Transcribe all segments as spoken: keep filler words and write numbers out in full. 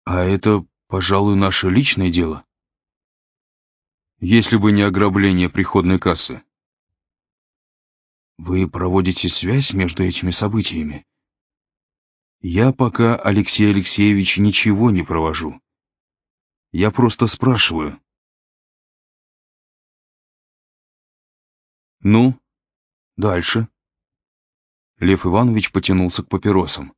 А это, пожалуй, наше личное дело. Если бы не ограбление приходной кассы. Вы проводите связь между этими событиями? Я пока, Алексей Алексеевич, ничего не провожу. Я просто спрашиваю. Ну, дальше. Лев Иванович потянулся к папиросам.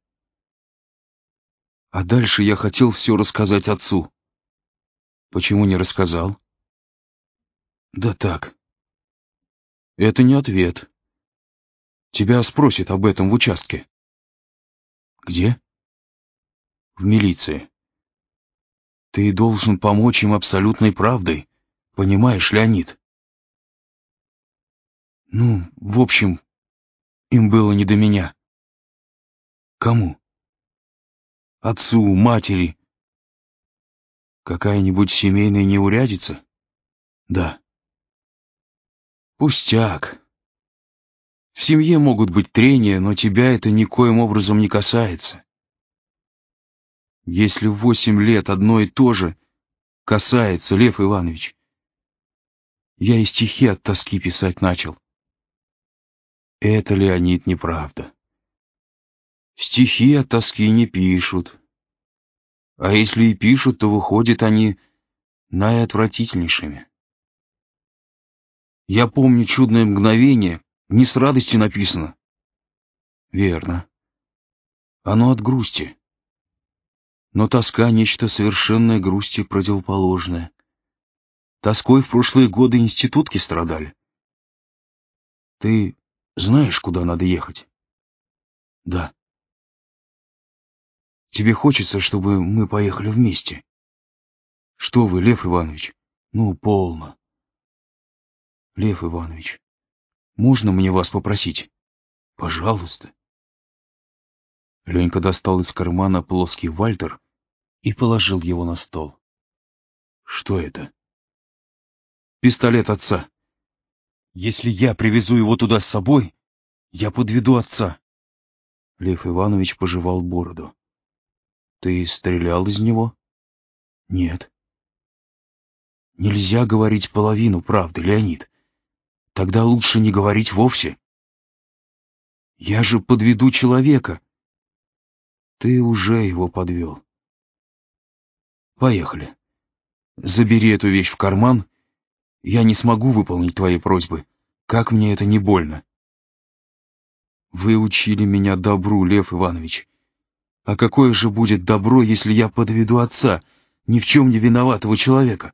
А дальше я хотел все рассказать отцу. Почему не рассказал? Да так. Это не ответ. Тебя спросят об этом в участке. Где? В милиции. Ты должен помочь им абсолютной правдой. Понимаешь, Леонид? Ну, в общем, им было не до меня. Кому? Отцу, матери. Какая-нибудь семейная неурядица? Да. Пустяк. В семье могут быть трения, но тебя это никоим образом не касается. Если в восемь лет одно и то же касается, Лев Иванович, я и стихи от тоски писать начал. Это, Леонид, неправда. Стихи от тоски не пишут. А если и пишут, то выходят они наиотвратительнейшими. Я помню чудное мгновение, не с радости написано. Верно. Оно от грусти. Но тоска — нечто совершенной грусти противоположное. Тоской в прошлые годы институтки страдали. Ты знаешь, куда надо ехать? Да. Тебе хочется, чтобы мы поехали вместе? Что вы, Лев Иванович? Ну, полно. Лев Иванович, можно мне вас попросить? Пожалуйста. Ленька достал из кармана плоский вальтер и положил его на стол. Что это? Пистолет отца. Если я привезу его туда с собой, я подведу отца. Лев Иванович пожевал бороду. Ты стрелял из него? Нет. Нельзя говорить половину правды, Леонид. Тогда лучше не говорить вовсе. Я же подведу человека. Ты уже его подвел. Поехали. Забери эту вещь в карман. Я не смогу выполнить твои просьбы. Как мне это не больно. Вы учили меня добру, Лев Иванович. А какое же будет добро, если я подведу отца, ни в чем не виноватого человека?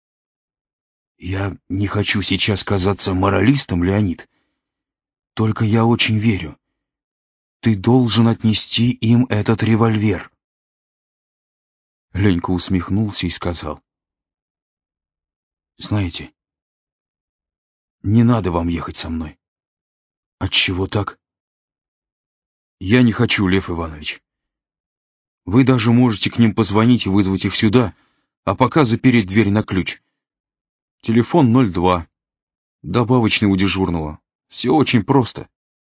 Я не хочу сейчас казаться моралистом, Леонид. Только я очень верю. Ты должен отнести им этот револьвер. Ленька усмехнулся и сказал. Знаете, не надо вам ехать со мной. Отчего так? Я не хочу, Лев Иванович. Вы даже можете к ним позвонить и вызвать их сюда, а пока запереть дверь на ключ. Телефон ноль два. Добавочный у дежурного. Все очень просто.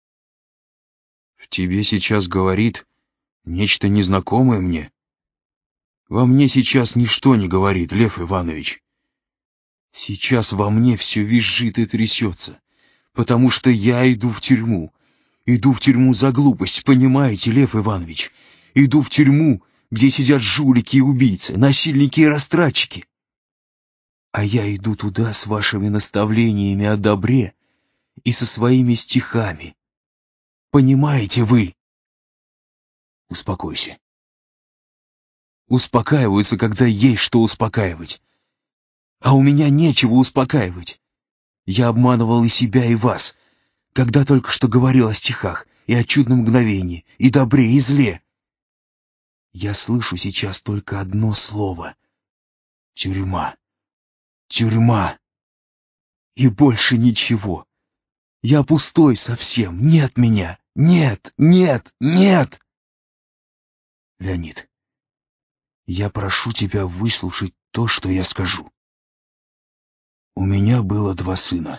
В тебе сейчас говорит нечто незнакомое мне. Во мне сейчас ничто не говорит, Лев Иванович. Сейчас во мне все визжит и трясется, потому что я иду в тюрьму. Иду в тюрьму за глупость, понимаете, Лев Иванович? Иду в тюрьму, где сидят жулики и убийцы, насильники и растратчики. А я иду туда с вашими наставлениями о добре и со своими стихами. Понимаете вы? Успокойся. Успокаиваются, когда есть что успокаивать. А у меня нечего успокаивать. Я обманывал и себя, и вас, когда только что говорил о стихах, и о чудном мгновении, и добре, и зле. Я слышу сейчас только одно слово — тюрьма. Тюрьма. И больше ничего. Я пустой совсем. Нет меня. Нет, нет, нет. Леонид, я прошу тебя выслушать то, что я скажу. У меня было два сына.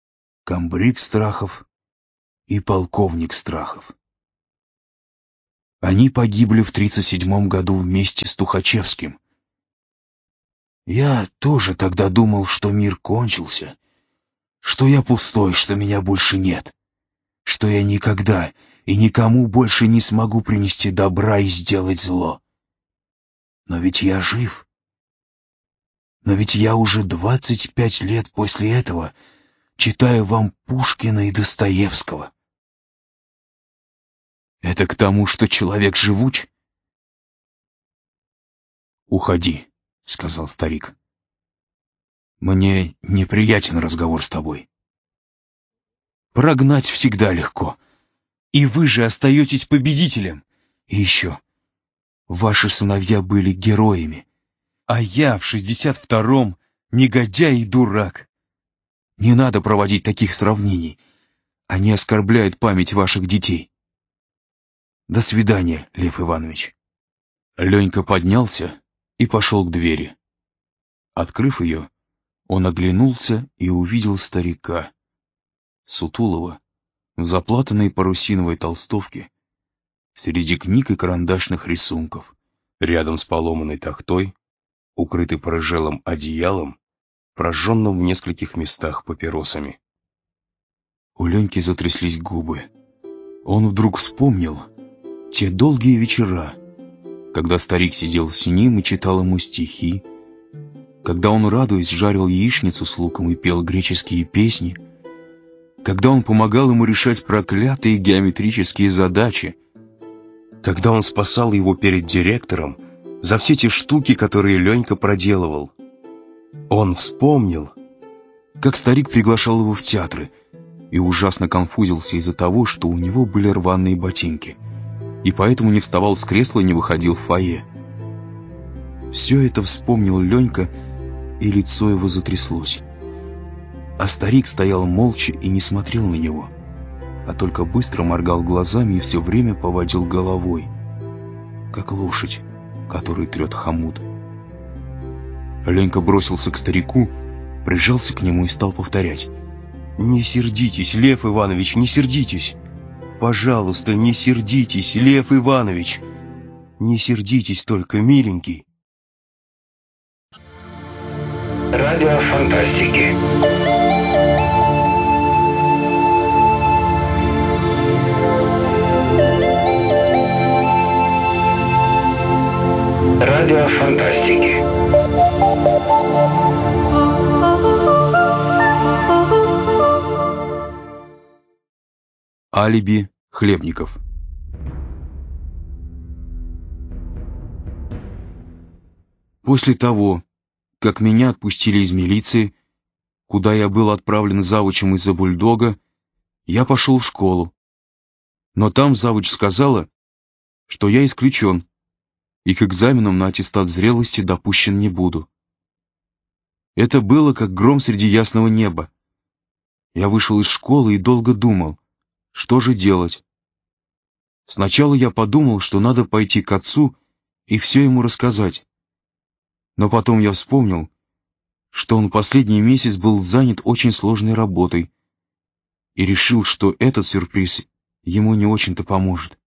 Комбриг Страхов и полковник Страхов. Они погибли в тридцать седьмом году вместе с Тухачевским. Я тоже тогда думал, что мир кончился, что я пустой, что меня больше нет, что я никогда и никому больше не смогу принести добра и сделать зло. Но ведь я жив. Но ведь я уже двадцать пять лет после этого читаю вам Пушкина и Достоевского. Это к тому, что человек живуч? «Уходи», — сказал старик. «Мне неприятен разговор с тобой. Прогнать всегда легко. И вы же остаетесь победителем. И еще, ваши сыновья были героями, а я в шестьдесят втором негодяй и дурак. Не надо проводить таких сравнений. Они оскорбляют память ваших детей. До свидания, Лев Иванович». Ленька поднялся и пошел к двери. Открыв ее, он оглянулся и увидел старика, сутулого, в заплатанной парусиновой толстовке, среди книг и карандашных рисунков, рядом с поломанной тахтой, укрытый порыжелым одеялом, прожженным в нескольких местах папиросами. У Леньки затряслись губы. Он вдруг вспомнил те долгие вечера, когда старик сидел с ним и читал ему стихи, когда он, радуясь, жарил яичницу с луком и пел греческие песни, когда он помогал ему решать проклятые геометрические задачи, когда он спасал его перед директором за все те штуки, которые Ленька проделывал. Он вспомнил, как старик приглашал его в театры и ужасно конфузился из-за того, что у него были рваные ботинки, и поэтому не вставал с кресла и не выходил в фойе. Все это вспомнил Ленька, и лицо его затряслось. А старик стоял молча и не смотрел на него, а только быстро моргал глазами и все время поводил головой, как лошадь, которую трет хомут. Ленька бросился к старику, прижался к нему и стал повторять: «Не сердитесь, Лев Иванович, не сердитесь! Пожалуйста, не сердитесь, Лев Иванович! Не сердитесь только, миленький!» Радио фантастики. Радио фантастики. Алиби Хлебников. После того, как меня отпустили из милиции, куда я был отправлен завучем из-за бульдога, я пошел в школу. Но там завуч сказала, что я исключен, и к экзаменам на аттестат зрелости допущен не буду. Это было как гром среди ясного неба. Я вышел из школы и долго думал, что же делать. Сначала я подумал, что надо пойти к отцу и все ему рассказать. Но потом я вспомнил, что он последний месяц был занят очень сложной работой, и решил, что этот сюрприз ему не очень-то поможет.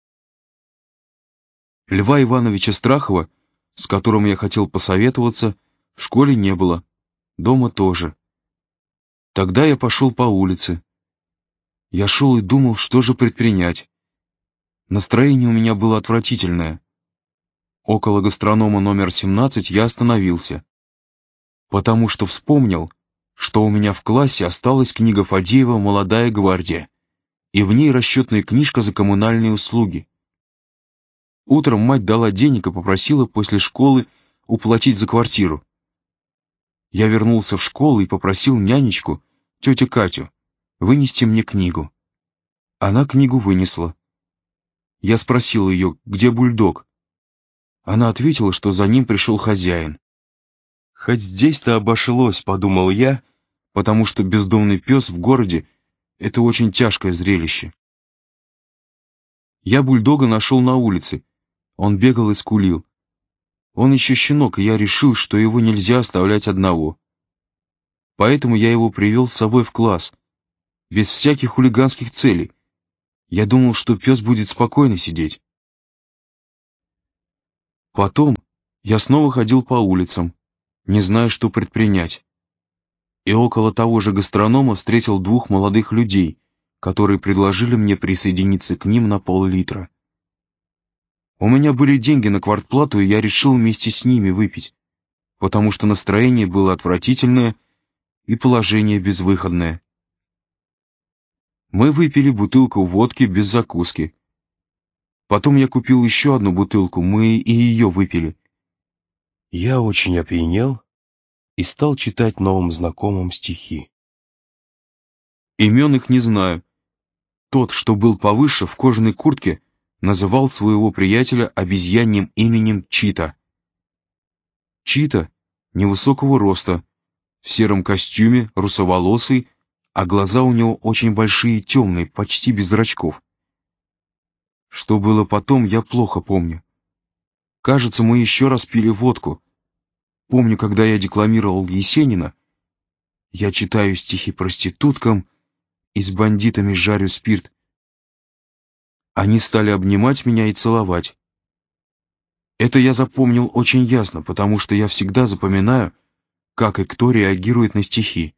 Льва Ивановича Страхова, с которым я хотел посоветоваться, в школе не было, дома тоже. Тогда я пошел по улице. Я шел и думал, что же предпринять. Настроение у меня было отвратительное. Около гастронома номер семнадцать я остановился, потому что вспомнил, что у меня в классе осталась книга Фадеева «Молодая гвардия», и в ней расчетная книжка за коммунальные услуги. Утром мать дала денег и попросила после школы уплатить за квартиру. Я вернулся в школу и попросил нянечку, тетю Катю, вынести мне книгу. Она книгу вынесла. Я спросил ее, где бульдог. Она ответила, что за ним пришел хозяин. Хоть здесь-то обошлось, подумал я, потому что бездомный пес в городе — это очень тяжкое зрелище. Я бульдога нашел на улице. Он бегал и скулил. Он еще щенок, и я решил, что его нельзя оставлять одного. Поэтому я его привел с собой в класс, без всяких хулиганских целей. Я думал, что пес будет спокойно сидеть. Потом я снова ходил по улицам, не зная, что предпринять. И около того же гастронома встретил двух молодых людей, которые предложили мне присоединиться к ним на пол-литра. У меня были деньги на квартплату, и я решил вместе с ними выпить, потому что настроение было отвратительное и положение безвыходное. Мы выпили бутылку водки без закуски. Потом я купил еще одну бутылку, мы и ее выпили. Я очень опьянел и стал читать новым знакомым стихи. Имен их не знаю. Тот, что был повыше, в кожаной куртке, называл своего приятеля обезьяньим именем Чита. Чита невысокого роста, в сером костюме, русоволосый, а глаза у него очень большие, темные, почти без зрачков. Что было потом, я плохо помню. Кажется, мы еще раз пили водку. Помню, когда я декламировал Есенина, я читаю стихи проституткам и с бандитами жарю спирт. Они стали обнимать меня и целовать. Это я запомнил очень ясно, потому что я всегда запоминаю, как и кто реагирует на стихи.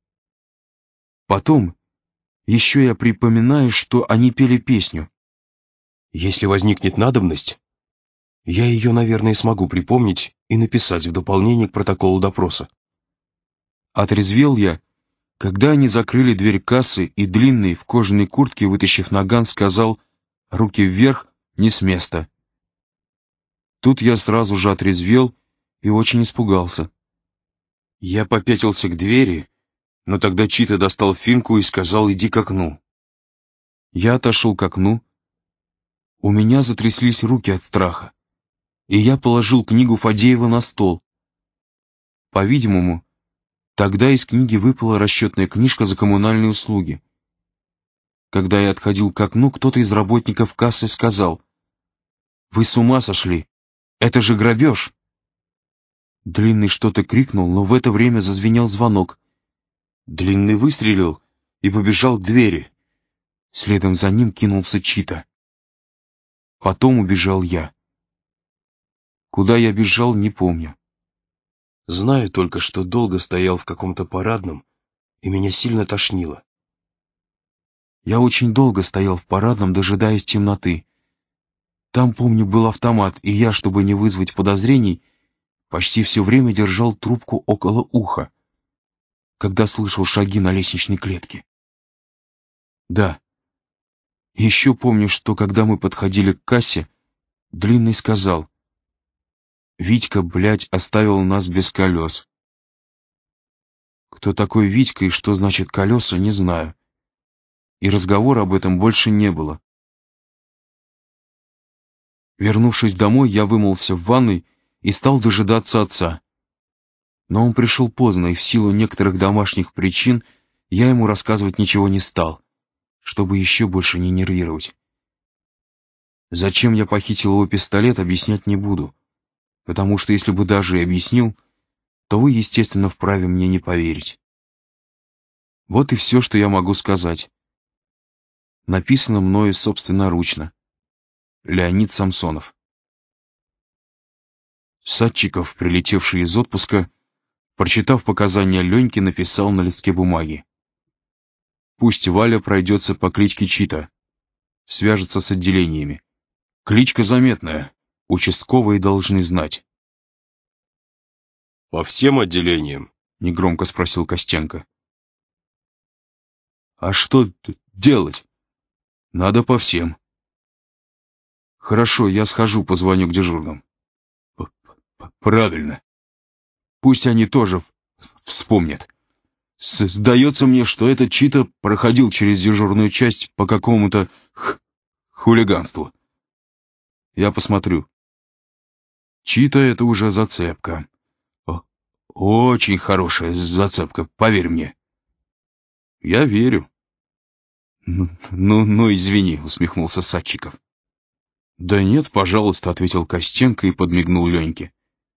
Потом еще я припоминаю, что они пели песню. Если возникнет надобность, я ее, наверное, смогу припомнить и написать в дополнение к протоколу допроса. Отрезвел я, когда они закрыли дверь кассы, и длинный в кожаной куртке, вытащив наган, сказал: «Руки вверх, не с места». Тут я сразу же отрезвел и очень испугался. Я попятился к двери, но тогда Чита достал финку и сказал: «Иди к окну». Я отошел к окну. У меня затряслись руки от страха, и я положил книгу Фадеева на стол. По-видимому, тогда из книги выпала расчетная книжка за коммунальные услуги. Когда я отходил к окну, кто-то из работников кассы сказал: «Вы с ума сошли? Это же грабеж!» Длинный что-то крикнул, но в это время зазвенел звонок. Длинный выстрелил и побежал к двери. Следом за ним кинулся Чита. Потом убежал я. Куда я бежал, не помню. Знаю только, что долго стоял в каком-то парадном, и меня сильно тошнило. Я очень долго стоял в парадном, дожидаясь темноты. Там, помню, был автомат, и я, чтобы не вызвать подозрений, почти все время держал трубку около уха, когда слышал шаги на лестничной клетке. Да. Еще помню, что когда мы подходили к кассе, Длинный сказал: «Витька, блядь, оставил нас без колес». Кто такой Витька и что значит колеса, не знаю. И разговора об этом больше не было. Вернувшись домой, я вымылся в ванной и стал дожидаться отца. Но он пришел поздно, и в силу некоторых домашних причин я ему рассказывать ничего не стал, чтобы еще больше не нервировать. Зачем я похитил его пистолет, объяснять не буду, потому что если бы даже и объяснил, то вы, естественно, вправе мне не поверить. Вот и все, что я могу сказать. Написано мною собственноручно. Леонид Самсонов. Садчиков, прилетевший из отпуска, прочитав показания Леньки, написал на листке бумаги: «Пусть Валя пройдется по кличке Чита, свяжется с отделениями. Кличка заметная, участковые должны знать». «По всем отделениям?» — негромко спросил Костенко. «А что делать? Надо по всем». «Хорошо, я схожу, позвоню к дежурным». «Правильно. Пусть они тоже вспомнят. Сдается мне, что этот Чита проходил через дежурную часть по какому-то хулиганству. Я посмотрю. Чита — это уже зацепка. О, очень хорошая зацепка, поверь мне». «Я верю». «Ну, ну, ну извини», — усмехнулся Садчиков. «Да нет, пожалуйста», — ответил Костенко и подмигнул Леньке.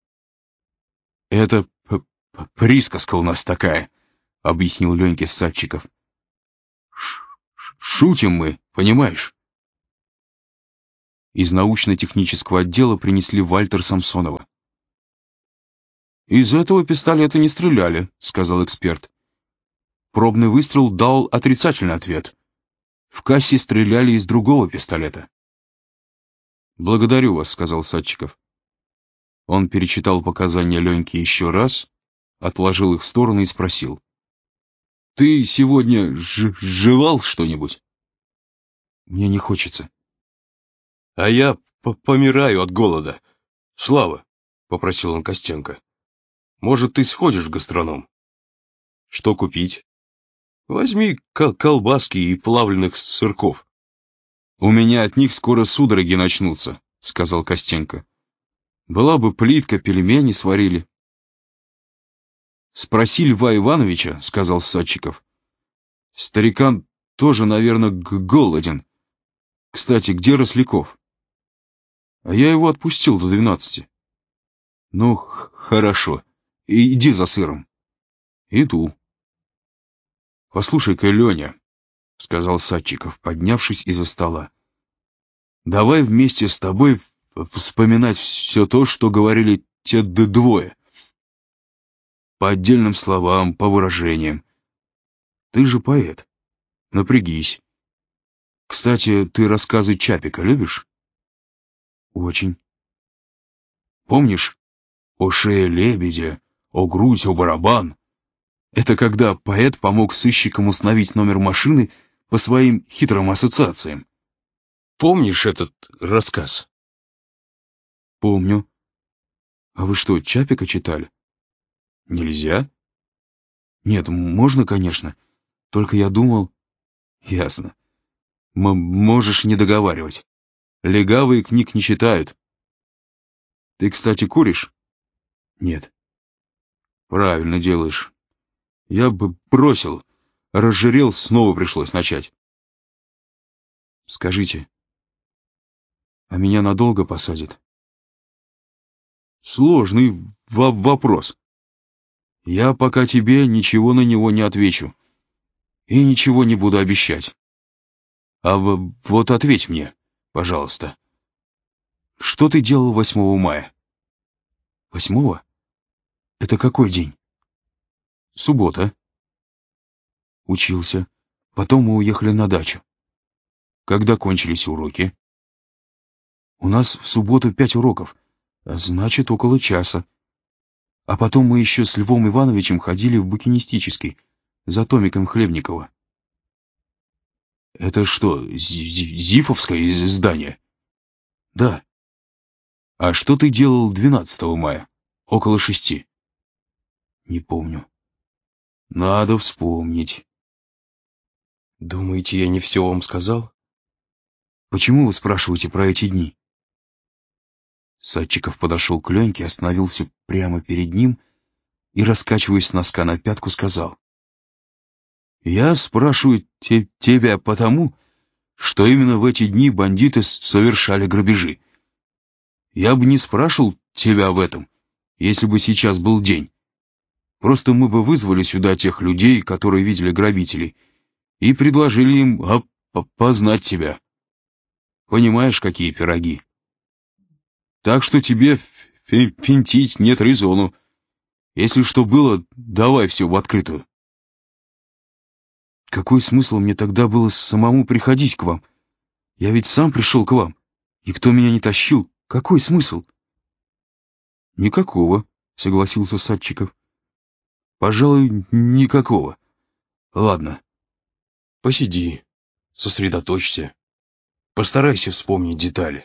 «Это присказка у нас такая», — объяснил Леньке Садчиков. «Шутим мы, понимаешь?» Из научно-технического отдела принесли Вальтер Самсонова. «Из этого пистолета не стреляли», — сказал эксперт. Пробный выстрел дал отрицательный ответ. В кассе стреляли из другого пистолета. «Благодарю вас», — сказал Садчиков. Он перечитал показания Леньки еще раз, отложил их в сторону и спросил. «Ты сегодня ж жевал что-нибудь?» «Мне не хочется». «А я помираю от голода. Слава», — попросил он Костенко, — «может, ты сходишь в гастроном?» «Что купить?» «Возьми кол колбаски и плавленых сырков». «У меня от них скоро судороги начнутся», — сказал Костенко. «Была бы плитка, пельмени сварили». «Спроси Льва Ивановича», — сказал Садчиков. «Старикан тоже, наверное, голоден. Кстати, где Росляков?» «А я его отпустил до двенадцати». «Ну, хорошо. Иди за сыром». «Иду». «Послушай-ка, Леня», — сказал Садчиков, поднявшись из-за стола, — «давай вместе с тобой вспоминать все то, что говорили те двое. По отдельным словам, по выражениям. Ты же поэт. Напрягись. Кстати, ты рассказы Чапика любишь?» «Очень». «Помнишь «О шее лебедя», «О грудь», «О барабан»? Это когда поэт помог сыщикам установить номер машины по своим хитрым ассоциациям. Помнишь этот рассказ?» «Помню. А вы что, Чапика читали?» «Нельзя?» «Нет, можно, конечно. Только я думал...» «Ясно. М можешь не договаривать. Легавые книг не читают. Ты, кстати, куришь?» «Нет». «Правильно делаешь. Я бы бросил. Разжирел, снова пришлось начать». «Скажите, а меня надолго посадят?» «Сложный во вопрос. Я пока тебе ничего на него не отвечу. И ничего не буду обещать. А в вот ответь мне, пожалуйста. Что ты делал восьмого мая?» «Восьмого? Это какой день?» «Суббота». «Учился. Потом мы уехали на дачу». «Когда кончились уроки?» «У нас в субботу пять уроков, а значит, около часа. А потом мы еще с Львом Ивановичем ходили в букинистический, за томиком Хлебникова». «Это что, Зифовское издание?» «Да». «А что ты делал двенадцатого мая, около шести?» «Не помню». «Надо вспомнить». «Думаете, я не все вам сказал?» «Почему вы спрашиваете про эти дни?» Садчиков подошел к Леньке, остановился прямо перед ним и, раскачиваясь с носка на пятку, сказал: «Я спрашиваю те тебя потому, что именно в эти дни бандиты совершали грабежи. Я бы не спрашивал тебя об этом, если бы сейчас был день. Просто мы бы вызвали сюда тех людей, которые видели грабителей, и предложили им опознать тебя. Понимаешь, какие пироги? Так что тебе финтить нет резону. Если что было, давай все в открытую». «Какой смысл мне тогда было самому приходить к вам? Я ведь сам пришел к вам. Никто меня не тащил. Какой смысл?» «Никакого», — согласился Садчиков. «Пожалуй, никакого. Ладно, Посиди, сосредоточься, постарайся вспомнить детали».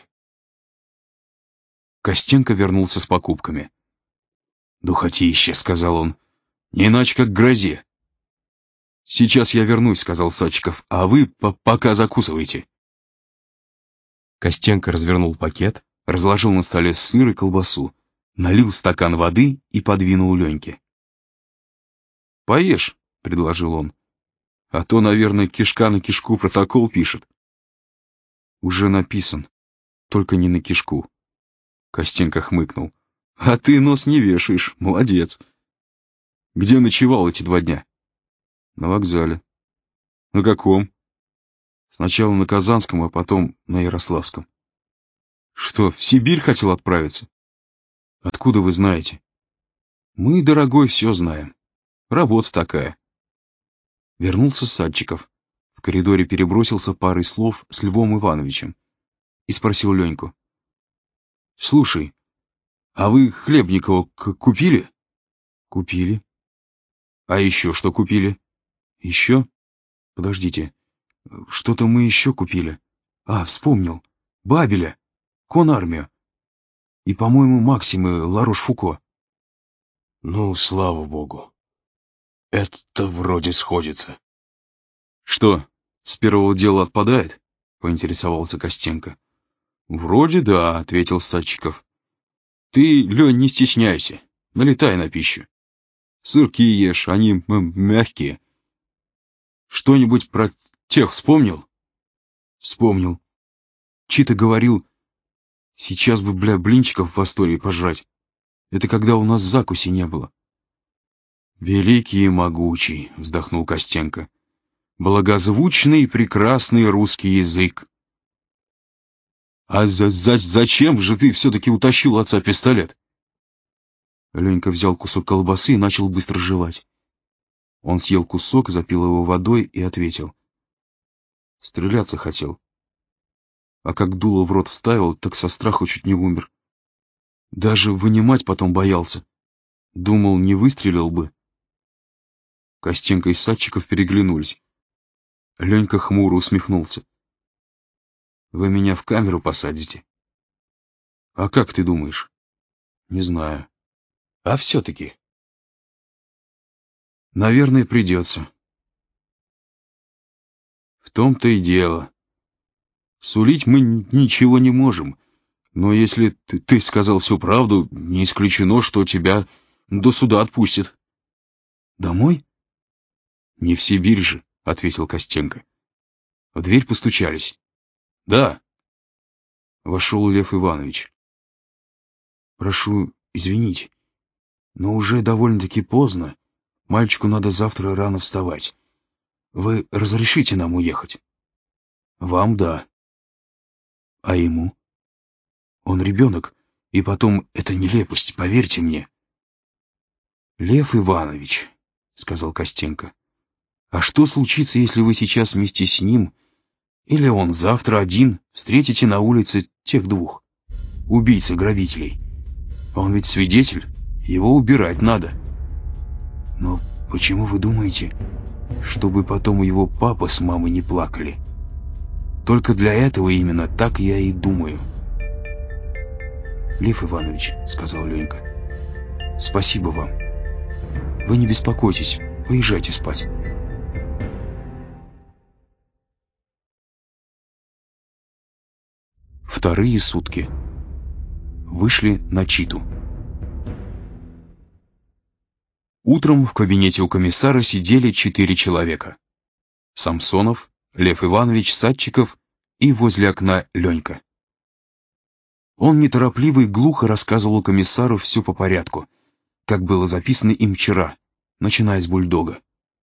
Костенко вернулся с покупками. «Духотище», — сказал он, — «не иначе как к грозе». «Сейчас я вернусь», — сказал Садчиков, — «а вы по пока закусывайте». Костенко развернул пакет, разложил на столе сыр и колбасу, налил в стакан воды и подвинул Леньке. «Поешь», — предложил он, — «а то, наверное, кишка на кишку протокол пишет». «Уже написан, только не на кишку». Костенко хмыкнул. «А ты нос не вешаешь, молодец. Где ночевал эти два дня?» «На вокзале». «На каком?» «Сначала на Казанском, а потом на Ярославском». Что, в Сибирь хотел отправиться? Откуда вы знаете? Мы, дорогой, все знаем. Работа такая. Вернулся Садчиков. В коридоре перебросился парой слов с Львом Ивановичем и спросил Леньку. Слушай, а вы Хлебникова купили? Купили. А еще что купили? Еще? Подождите, что-то мы еще купили. А, вспомнил. Бабеля, Конармию. И, по-моему, Максимы Ларош-Фуко. Ну, слава богу. Это вроде сходится. Что, с первого дела отпадает? Поинтересовался Костенко. Вроде да, ответил Садчиков. Ты, Лень, не стесняйся. Налетай на пищу. Сырки ешь, они мягкие. Что-нибудь про тех вспомнил? Вспомнил. Чита говорил, сейчас бы, бля, блинчиков в Астории пожрать. Это когда у нас закуси не было. Великий и могучий, вздохнул Костенко. Благозвучный и прекрасный русский язык. А за за зачем же ты все-таки утащил у отца пистолет? Ленька взял кусок колбасы и начал быстро жевать. Он съел кусок, запил его водой и ответил. Стреляться хотел. А как дуло в рот вставил, так со страху чуть не умер. Даже вынимать потом боялся. Думал, не выстрелил бы. Костенко и Садчиков переглянулись. Ленька хмуро усмехнулся. Вы меня в камеру посадите? А как ты думаешь? Не знаю. А все-таки? Наверное, придется. В том-то и дело. Сулить мы ничего не можем, но если ты, ты сказал всю правду, не исключено, что тебя до суда отпустят. Домой? Не в Сибирь же, ответил Костенко. В дверь постучались. Да. Вошел Лев Иванович. Прошу извинить, но уже довольно-таки поздно. Мальчику надо завтра рано вставать. Вы разрешите нам уехать? Вам да. А ему? Он ребенок, и потом это нелепость, поверьте мне. Лев Иванович, сказал Костенко, а что случится, если вы сейчас вместе с ним, или он завтра один, встретите на улице тех двух, убийц-грабителей? Он ведь свидетель, его убирать надо. Но почему вы думаете, чтобы потом его папа с мамой не плакали? Только для этого именно так я и думаю. Лев Иванович, сказал Ленька, спасибо вам. Вы не беспокойтесь, поезжайте спать. Вторые сутки. Вышли на Читу. Утром в кабинете у комиссара сидели четыре человека. Самсонов, Лев Иванович, Садчиков и возле окна Ленька. Он неторопливо и глухо рассказывал комиссару все по порядку, как было записано им вчера, начиная с бульдога.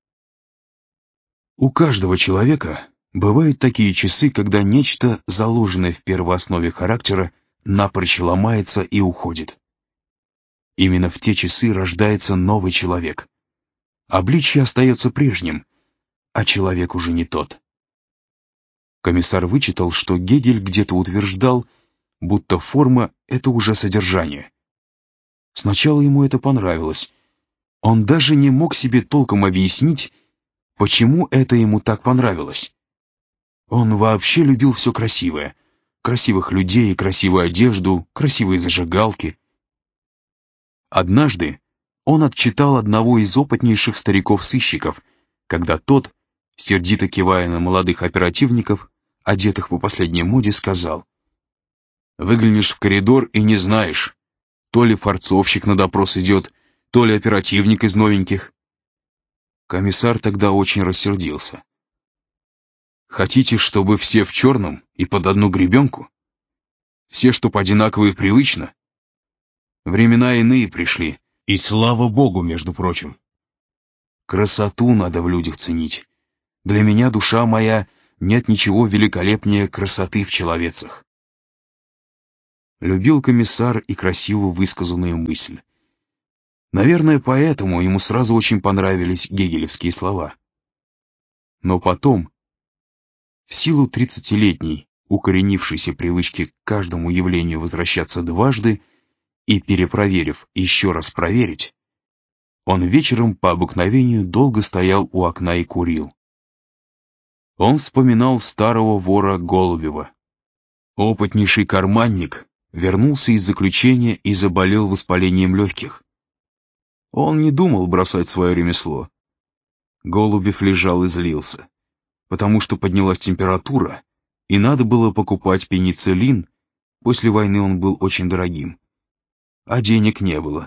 У каждого человека бывают такие часы, когда нечто, заложенное в первооснове характера, напрочь ломается и уходит. Именно в те часы рождается новый человек. Обличье остается прежним, а человек уже не тот. Комиссар вычитал, что Гегель где-то утверждал, будто форма — это уже содержание. Сначала ему это понравилось. Он даже не мог себе толком объяснить, почему это ему так понравилось. Он вообще любил все красивое. Красивых людей, красивую одежду, красивые зажигалки. Однажды он отчитал одного из опытнейших стариков-сыщиков, когда тот, сердито кивая на молодых оперативников, одетых по последней моде, сказал: «Выглянешь в коридор и не знаешь, то ли форцовщик на допрос идет, то ли оперативник из новеньких». Комиссар тогда очень рассердился. «Хотите, чтобы все в черном и под одну гребенку? Все, чтоб одинаково и привычно? Времена иные пришли, и слава богу, между прочим. Красоту надо в людях ценить. Для меня, душа моя, нет ничего великолепнее красоты в человецах. Любил комиссар и красиво высказанную мысль. Наверное, поэтому ему сразу очень понравились гегелевские слова. Но потом, в силу тридцатилетней укоренившейся привычки к каждому явлению возвращаться дважды и, перепроверив, еще раз проверить, он вечером по обыкновению долго стоял у окна и курил. Он вспоминал старого вора Голубева. Опытнейший карманник вернулся из заключения и заболел воспалением легких. Он не думал бросать свое ремесло. Голубев лежал и злился, потому что поднялась температура, и надо было покупать пенициллин, после войны он был очень дорогим, а денег не было.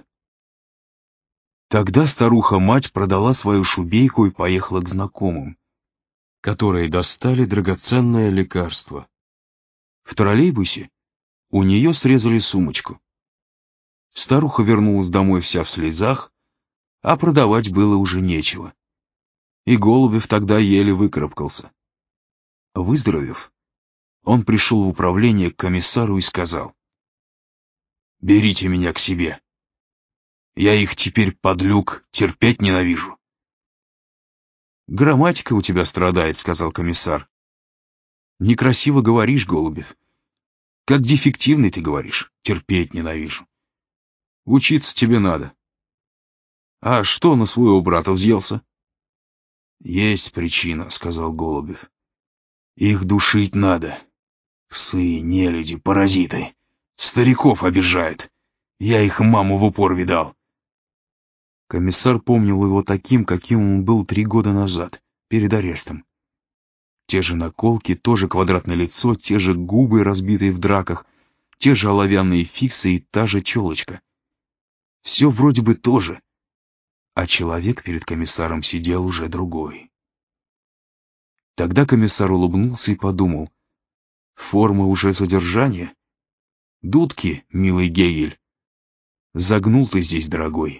Тогда старуха-мать продала свою шубейку и поехала к знакомым, которые достали драгоценное лекарство. В троллейбусе у нее срезали сумочку. Старуха вернулась домой вся в слезах, а продавать было уже нечего. И Голубев тогда еле выкарабкался. Выздоровев, он пришел в управление к комиссару и сказал: «Берите меня к себе. Я их теперь, подлюк, терпеть ненавижу». «Грамматика у тебя страдает», — сказал комиссар. «Некрасиво говоришь, Голубев. Как дефективный ты говоришь, терпеть ненавижу. Учиться тебе надо. А что на своего брата взъелся?» «Есть причина», — сказал Голубев. «Их душить надо. Псы, нелюди, паразиты. Стариков обижают. Я их маму в упор видал». Комиссар помнил его таким, каким он был три года назад, перед арестом. Те же наколки, то же квадратное лицо, те же губы, разбитые в драках, те же оловянные фиксы и та же челочка. Все вроде бы то же, а человек перед комиссаром сидел уже другой. Тогда комиссар улыбнулся и подумал: форма уже содержания? Дудки, милый Гегель. Загнул ты здесь, дорогой.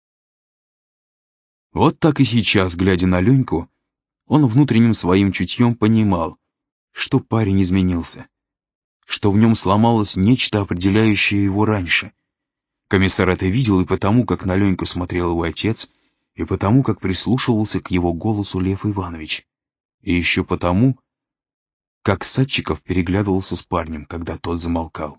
Вот так и сейчас, глядя на Леньку, он внутренним своим чутьем понимал, что парень изменился, что в нем сломалось нечто, определяющее его раньше. Комиссар это видел и потому, как на Леньку смотрел его отец, и потому, как прислушивался к его голосу Лев Иванович, и еще потому, как Садчиков переглядывался с парнем, когда тот замолкал.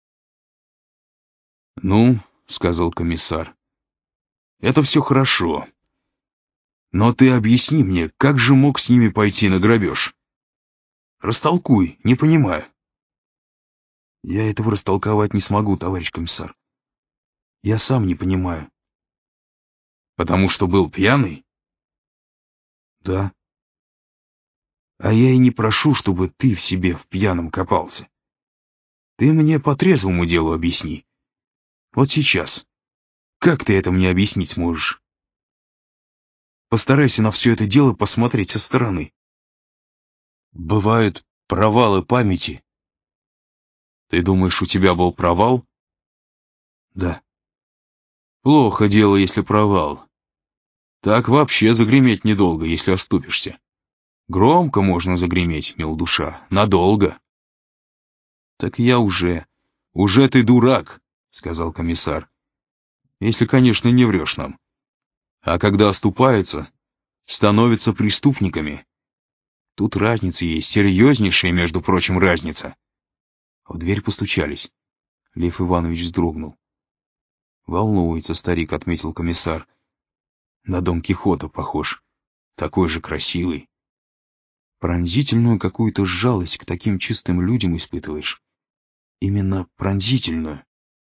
«Ну, — сказал комиссар, — это все хорошо. Но ты объясни мне, как же мог с ними пойти на грабеж? Растолкуй, не понимаю». «Я этого растолковать не смогу, товарищ комиссар. Я сам не понимаю». «Потому что был пьяный?» «Да. А я и не прошу, чтобы ты в себе в пьяном копался. Ты мне по трезвому делу объясни. Вот сейчас. Как ты это мне объяснить сможешь? Постарайся на все это дело посмотреть со стороны. Бывают провалы памяти». «Ты думаешь, у тебя был провал?» «Да». «Плохо дело, если провал. Так вообще загреметь недолго, если оступишься. Громко можно загреметь, мил душа, надолго». «Так я уже... уже ты дурак», — сказал комиссар. «Если, конечно, не врешь нам. А когда оступаются, становятся преступниками. Тут разница есть, серьезнейшая, между прочим, разница». В дверь постучались. Лев Иванович вздрогнул. «Волнуется старик», — отметил комиссар. «На Дон Кихота похож. Такой же красивый. Пронзительную какую-то жалость к таким чистым людям испытываешь. Именно пронзительную».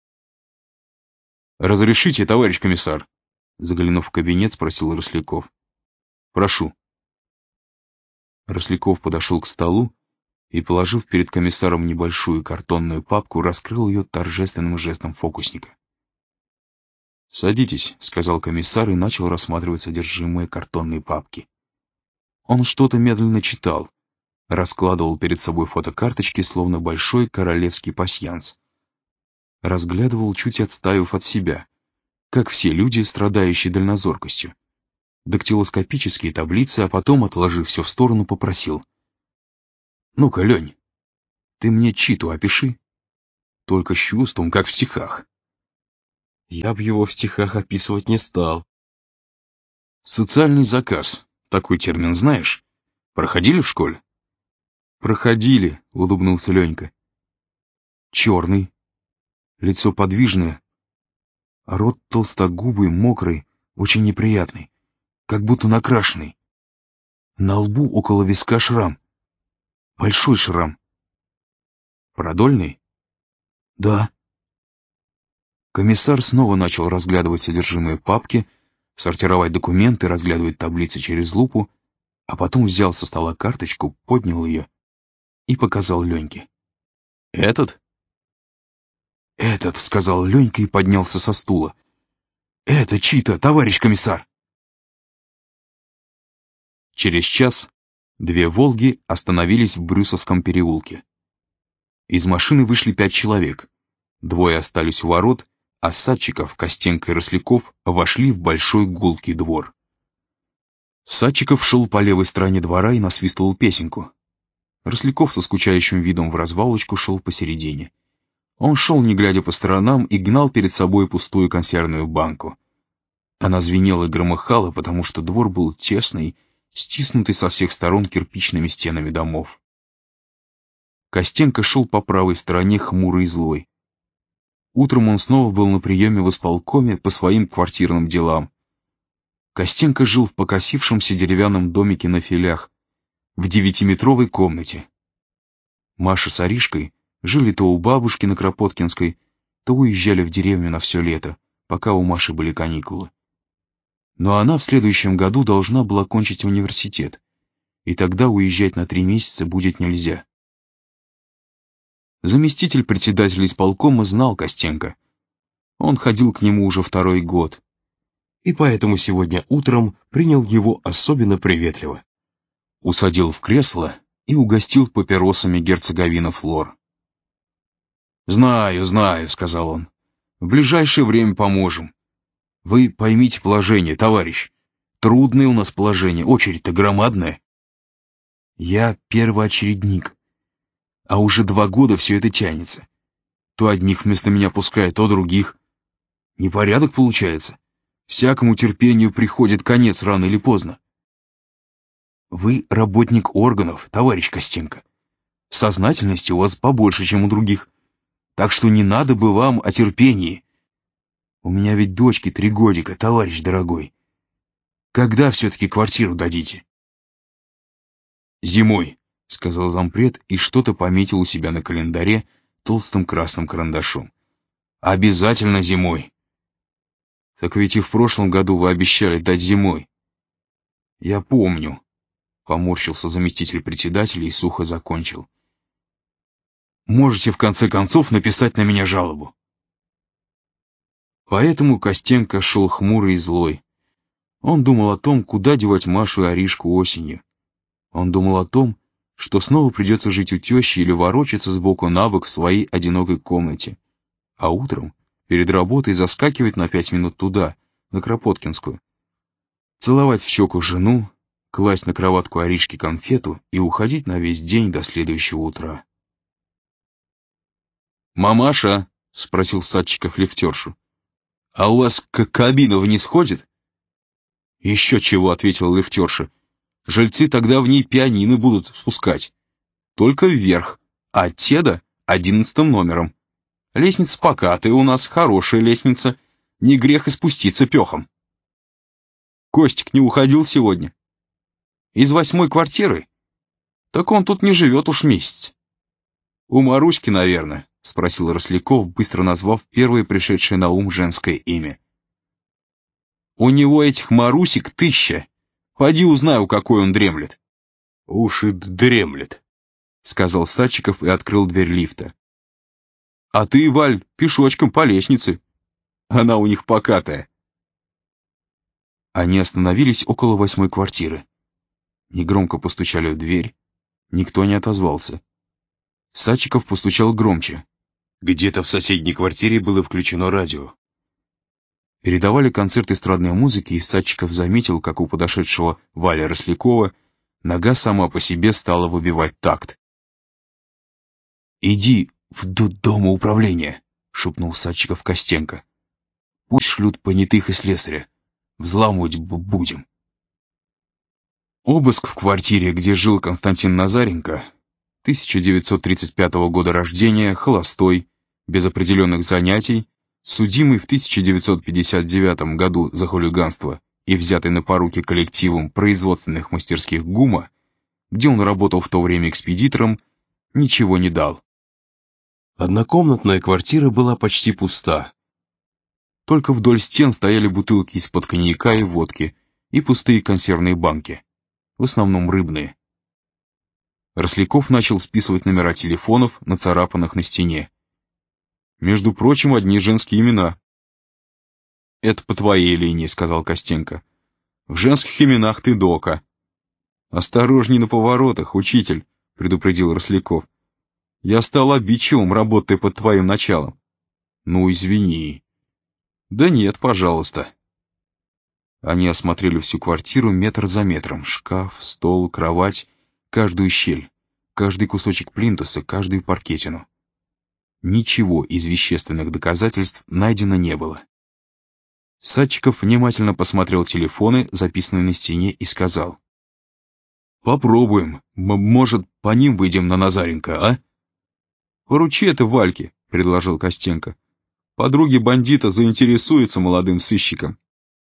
«Разрешите, товарищ комиссар?» Заглянув в кабинет, спросил Росляков. «Прошу». Росляков подошел к столу и, положив перед комиссаром небольшую картонную папку, раскрыл ее торжественным жестом фокусника. «Садитесь», — сказал комиссар и начал рассматривать содержимое картонной папки. Он что-то медленно читал, раскладывал перед собой фотокарточки, словно большой королевский пасьянс. Разглядывал, чуть отставив от себя, как все люди, страдающие дальнозоркостью. Дактилоскопические таблицы, а потом, отложив все в сторону, попросил: «Ну-ка, Лень, ты мне читу опиши». только с чувством, как в стихах. Я б его в стихах описывать не стал. Социальный заказ. Такой термин знаешь? Проходили в школе? Проходили, улыбнулся Ленька. Черный. Лицо подвижное. Рот толстогубый, мокрый, очень неприятный. Как будто накрашенный. На лбу около виска шрам. Большой шрам. Продольный? Да. Комиссар снова начал разглядывать содержимое папки, сортировать документы, разглядывать таблицы через лупу, а потом взял со стола карточку, поднял ее и показал Леньке. «Этот?» «Этот», — сказал Ленька и поднялся со стула. «Это чьи-то, товарищ комиссар!» Через час две «Волги» остановились в Брюсовском переулке. Из машины вышли пять человек. Двое остались у ворот, а Садчиков, Костенко и Росляков вошли в большой гулкий двор. Садчиков шел по левой стороне двора и насвистывал песенку. Росляков со скучающим видом в развалочку шел посередине. Он шел, не глядя по сторонам, и гнал перед собой пустую консервную банку. Она звенела и громыхала, потому что двор был тесный, стиснутый со всех сторон кирпичными стенами домов. Костенко шел по правой стороне, хмурый и злой. Утром он снова был на приеме в исполкоме по своим квартирным делам. Костенко жил в покосившемся деревянном домике на филях, в девятиметровой комнате. Маша с Аришкой жили то у бабушки на Кропоткинской, то уезжали в деревню на все лето, пока у Маши были каникулы. Но она в следующем году должна была кончить университет, и тогда уезжать на три месяца будет нельзя. Заместитель председателя исполкома знал Костенко. Он ходил к нему уже второй год, и поэтому сегодня утром принял его особенно приветливо. Усадил в кресло и угостил папиросами герцоговина Флор. «Знаю, знаю», — сказал он. «В ближайшее время поможем. Вы поймите положение, товарищ. Трудное у нас положение, очередь-то громадная. Я первоочередник, а уже два года все это тянется. То одних вместо меня пускают, то других. Непорядок получается. Всякому терпению приходит конец рано или поздно. Вы работник органов, товарищ Костенко. Сознательности у вас побольше, чем у других. Так что не надо бы вам о терпении. У меня ведь дочке три годика, товарищ дорогой. Когда все-таки квартиру дадите?» «Зимой», — сказал зампред и что-то пометил у себя на календаре толстым красным карандашом. «Обязательно зимой». «Так ведь и в прошлом году вы обещали дать зимой». «Я помню», — поморщился заместитель председателя и сухо закончил. «Можете в конце концов написать на меня жалобу». Поэтому Костенко шел хмурый и злой. Он думал о том, куда девать Машу и Аришку осенью. Он думал о том, что снова придется жить у тещи или ворочаться сбоку на бок в своей одинокой комнате, а утром перед работой заскакивать на пять минут туда, на Кропоткинскую, целовать в щеку жену, класть на кроватку Аришки конфету и уходить на весь день до следующего утра. «Мамаша», — спросил Садчиков лифтершу, — «а у вас к кабина не сходит?» «Еще чего», — ответила лифтерша, — «жильцы тогда в ней пианино будут спускать. Только вверх, а теда одиннадцатым номером. Лестница покатая у нас, хорошая лестница, не грех и спуститься пехом». «Костик не уходил сегодня?» «Из восьмой квартиры? Так он тут не живет уж месяц». «У Маруськи, наверное», — спросил Росляков, быстро назвав первое пришедшее на ум женское имя. «У него этих Марусик тысяча. Пойди узнай, у какой он дремлет». «Уж и дремлет», — сказал Садчиков и открыл дверь лифта. «А ты, Валь, пешочком по лестнице. Она у них покатая». Они остановились около восьмой квартиры. Негромко постучали в дверь. Никто не отозвался. Садчиков постучал громче. Где-то в соседней квартире было включено радио. Передавали концерт эстрадной музыки, и Садчиков заметил, как у подошедшего Валя Рослякова нога сама по себе стала выбивать такт. «Иди «В д- дома управления», — шепнул Садчиков Костенко. «Пусть шлют понятых и слесаря. Взламывать б- будем». Обыск в квартире, где жил Константин Назаренко, тысяча девятьсот тридцать пятого года рождения, холостой, без определенных занятий, судимый в тысяча девятьсот пятьдесят девятом году за хулиганство и взятый на поруки коллективом производственных мастерских ГУМа, где он работал в то время экспедитором, ничего не дал. Однокомнатная квартира была почти пуста. Только вдоль стен стояли бутылки из-под коньяка и водки и пустые консервные банки, в основном рыбные. Росляков начал списывать номера телефонов, нацарапанных на стене. Между прочим, одни женские имена. «Это по твоей линии», — сказал Костенко. «В женских именах ты дока». «Осторожней на поворотах, учитель», — предупредил Росляков. «Я стал обидчивым, работая под твоим началом». «Ну, извини». «Да нет, пожалуйста». Они осмотрели всю квартиру метр за метром. Шкаф, стол, кровать, каждую щель, каждый кусочек плинтуса, каждую паркетину. Ничего из вещественных доказательств найдено не было. Садчиков внимательно посмотрел телефоны, записанные на стене, и сказал: «Попробуем. М- может, по ним выйдем на Назаренко, а?» «Поручи это Вальке», — предложил Костенко. «Подруги бандита заинтересуются молодым сыщиком».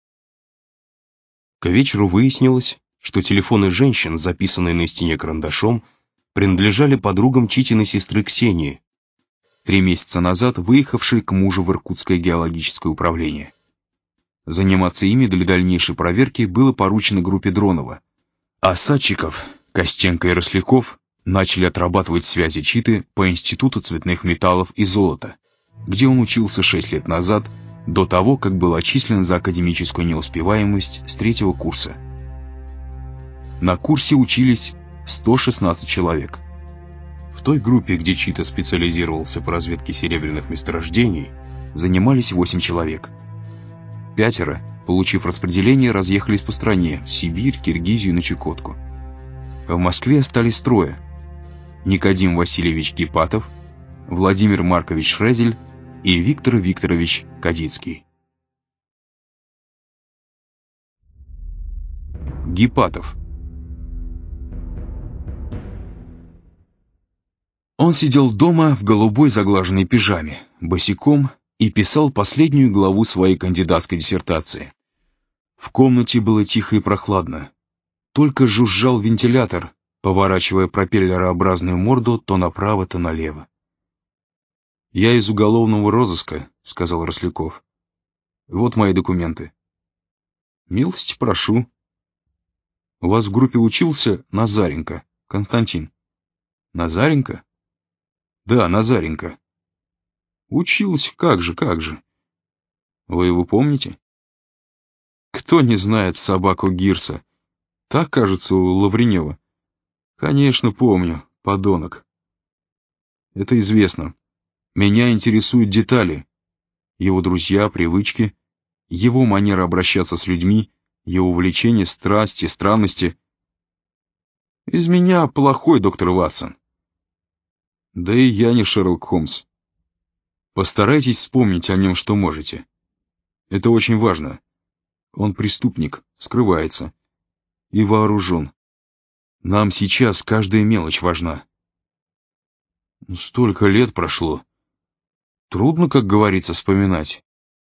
К вечеру выяснилось, что телефоны женщин, записанные на стене карандашом, принадлежали подругам Читиной сестры Ксении, три месяца назад выехавшей к мужу в Иркутское геологическое управление. Заниматься ими для дальнейшей проверки было поручено группе Дронова, а Садчиков, Костенко и Росляков начали отрабатывать связи Читы по Институту цветных металлов и золота, где он учился шесть лет назад, до того, как был отчислен за академическую неуспеваемость с третьего курса. На курсе учились сто шестнадцать человек. В той группе, где Чита специализировался по разведке серебряных месторождений, занимались восемь человек. Пятеро, получив распределение, разъехались по стране, в Сибирь, Киргизию, на Чукотку. В Москве остались трое: Никодим Васильевич Гипатов, Владимир Маркович Шрезель и Виктор Викторович Кадицкий. Гипатов. Он сидел дома в голубой заглаженной пижаме, босиком, и писал последнюю главу своей кандидатской диссертации. В комнате было тихо и прохладно. Только жужжал вентилятор, поворачивая пропеллерообразную морду то направо, то налево. «Я из уголовного розыска», — сказал Росляков. «Вот мои документы». «Милости прошу». «У вас в группе учился Назаренко, Константин». «Назаренко?» «Да, Назаренко». «Учился, как же, как же». «Вы его помните?» «Кто не знает собаку Гирса? Так, кажется, у Лавренева». «Конечно, помню, подонок». «Это известно. Меня интересуют детали. Его друзья, привычки, его манера обращаться с людьми, его увлечения, страсти, странности. Из меня плохой доктор Ватсон. Да и я не Шерлок Холмс. Постарайтесь вспомнить о нем, что можете. Это очень важно. Он преступник, скрывается и вооружен. Нам сейчас каждая мелочь важна». «Столько лет прошло. Трудно, как говорится, вспоминать.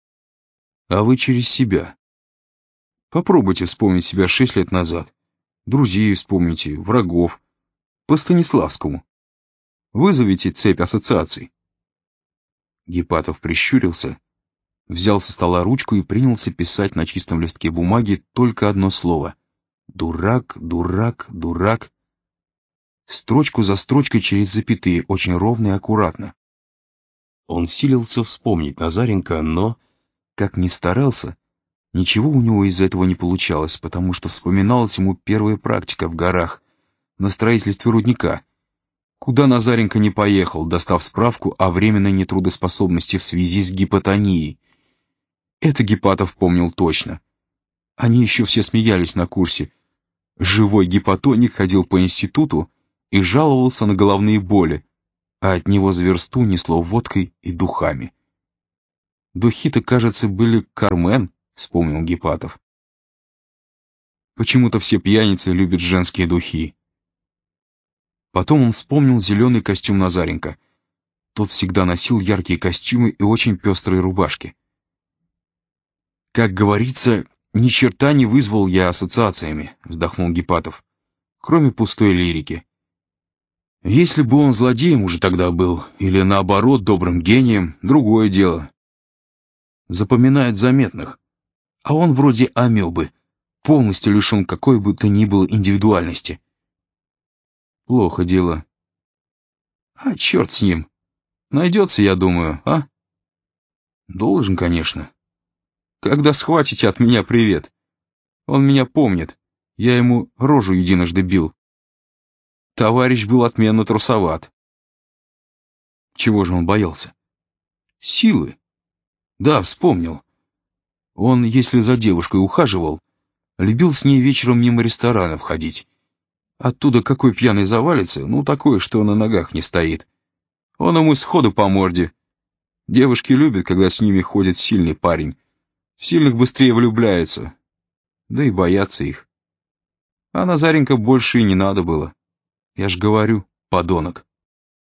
А вы через себя. Попробуйте вспомнить себя шесть лет назад. Друзей вспомните, врагов. По Станиславскому. Вызовите цепь ассоциаций». Гипатов прищурился, взял со стола ручку и принялся писать на чистом листке бумаги только одно слово: «Дурак, дурак, дурак». Строчку за строчкой через запятые, очень ровно и аккуратно. он силился вспомнить Назаренко, но, Как ни старался, ничего у него из этого не получалось, потому что вспоминалась ему первая практика в горах, на строительстве рудника, куда Назаренко не поехал, достав справку о временной нетрудоспособности в связи с гипотонией. Это Гипатов помнил точно. Они еще все смеялись на курсе. Живой гипотоник ходил по институту и жаловался на головные боли, а от него за версту несло водкой и духами. Духи-то, кажется, были Кармен, вспомнил Гипатов. Почему-то все пьяницы любят женские духи. Потом он вспомнил зеленый костюм Назаренко. Тот всегда носил яркие костюмы и очень пестрые рубашки. Как говорится, ни черта не вызвал я ассоциациями, вздохнул Гипатов, кроме пустой лирики. Если бы он злодеем уже тогда был, или наоборот добрым гением, другое дело. Запоминают заметных, а он вроде амебы, полностью лишен какой бы то ни было индивидуальности. Плохо дело. А черт с ним. Найдется, я думаю, а? Должен, конечно. Когда схватите, от меня привет. Он меня помнит. Я ему рожу единожды бил. Товарищ был отменно трусоват. Чего же он боялся? Силы. Да, вспомнил. Он, если за девушкой ухаживал, любил с ней вечером мимо ресторанов ходить. Оттуда какой пьяный завалится, ну такой, что на ногах не стоит. Он ему сходу по морде. Девушки любят, когда с ними ходит сильный парень. В сильных быстрее влюбляются. Да и боятся их. А Назаренко больше и не надо было. Я ж говорю, подонок.